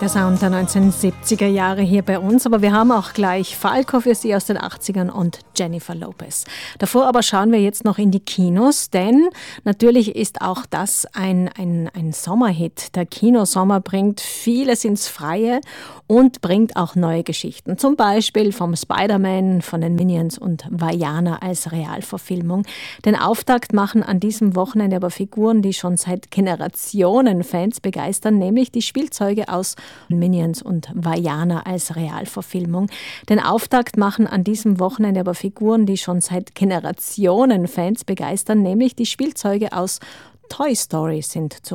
Der Sound der 1970er Jahre hier bei uns, aber wir haben auch gleich Falco für Sie aus den 80ern und Jennifer Lopez. Davor aber schauen wir jetzt noch in die Kinos, denn natürlich ist auch das ein Sommerhit. Der Kinosommer bringt vieles ins Freie und bringt auch neue Geschichten. Zum Beispiel vom Spider-Man, von den Minions und Vaiana als Realverfilmung. Den Auftakt machen an diesem Wochenende aber Figuren, die schon seit Generationen Fans begeistern, nämlich die Spielzeuge aus Minions und Vaiana als Realverfilmung. Den Auftakt machen an diesem Wochenende aber Figuren, die schon seit Generationen Fans begeistern, nämlich die Spielzeuge aus Toy Story sind zurück.